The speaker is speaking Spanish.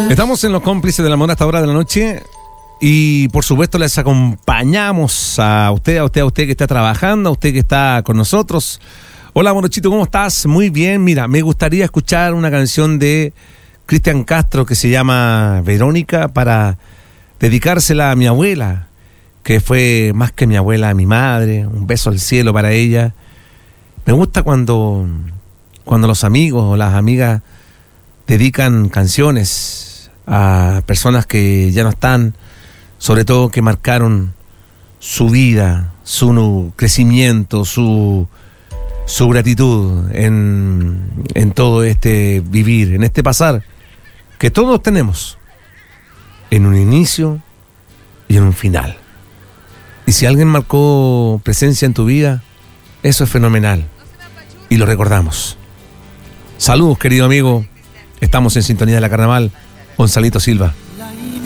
Estamos en Los Cómplices del Amor hasta hora de la noche y por supuesto les acompañamos a usted que está trabajando, a usted que está con nosotros. Hola Morochito, ¿cómo estás? Muy bien, mira, me gustaría escuchar una canción de Cristian Castro que se llama Verónica para dedicársela a mi abuela, que fue más que mi abuela, mi madre. Un beso al cielo para ella. Me gusta cuando los amigos o las amigas dedican canciones a personas que ya no están, sobre todo que marcaron su vida, su crecimiento, su gratitud en todo este vivir, en este pasar que todos tenemos, en un inicio y en un final. Y si alguien marcó presencia en tu vida, eso es fenomenal y lo recordamos. Saludos, querido amigo. Estamos en sintonía de la Carnaval. Gonzalito Silva.